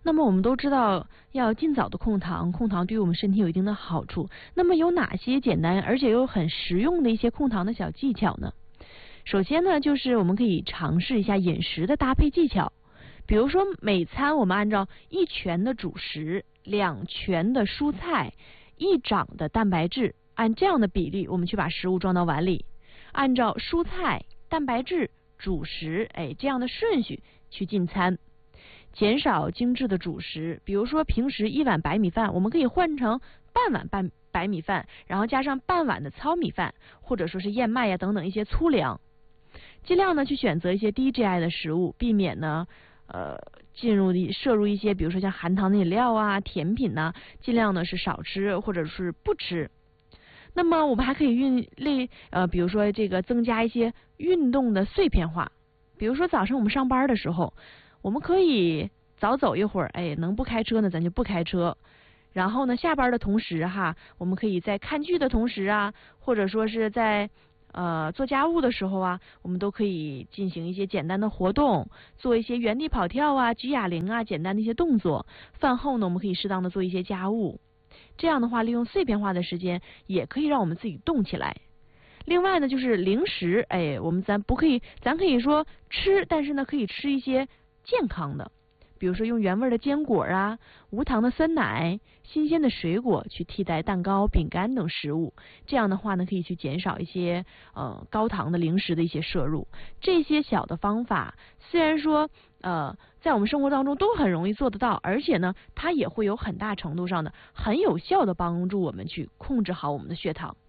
那么我们都知道要尽早的控糖，控糖对于我们身体有一定的好处。那么有哪些简单而且又很实用的一些控糖的小技巧呢？首先呢，就是我们可以尝试一下饮食的搭配技巧。比如说每餐我们按照1拳的主食、2拳的蔬菜、1掌的蛋白质，按这样的比例我们去把食物装到碗里，按照蔬菜、蛋白质、主食这样的顺序去进餐，减少精致的主食。比如说平时1碗白米饭，我们可以换成半碗白米饭，然后加上半碗的糙米饭，或者说是燕麦呀等等一些粗粮。尽量呢去选择一些低 GI 的食物，避免呢摄入一些比如说像含糖的饮料啊、甜品呐，尽量呢是少吃或者是不吃。那么我们还可以比如说这个增加一些运动的碎片化。比如说早上我们上班的时候，我们可以早走一会儿，能不开车呢咱就不开车。然后呢下班的同时我们可以在看剧的同时啊，或者说是在做家务的时候啊，我们都可以进行一些简单的活动，做一些原地跑跳啊、举哑铃啊，简单的一些动作。饭后呢，我们可以适当的做一些家务。这样的话，利用碎片化的时间，也可以让我们自己动起来。另外呢，就是零食，咱可以说吃，但是呢，可以吃一些健康的。比如说用原味的坚果啊、无糖的酸奶、新鲜的水果去替代蛋糕、饼干等食物，这样的话呢，可以去减少一些高糖的零食的一些摄入。这些小的方法虽然说在我们生活当中都很容易做得到，而且呢，它也会有很大程度上的很有效的帮助我们去控制好我们的血糖。